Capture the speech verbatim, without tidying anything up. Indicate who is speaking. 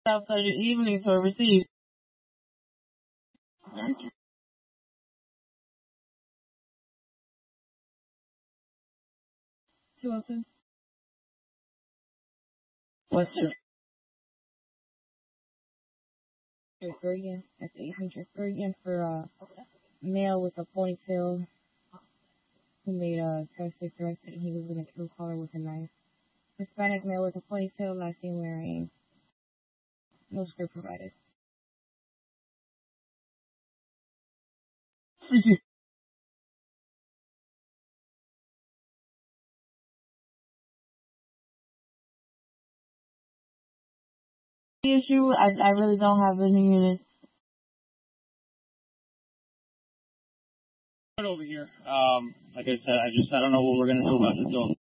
Speaker 1: outside your evenings were received. two oh two. What's your Bergen? That's eight hundred. Bergen for uh, male with a ponytail who made a terrorist arrested and he was going to kill caller with a knife. Hispanic male with a ponytail, last name wearing. No script provided. The issue, I, I really don't have any units.
Speaker 2: Over here. Um, like I said, I just I don't know what we're gonna do about this. So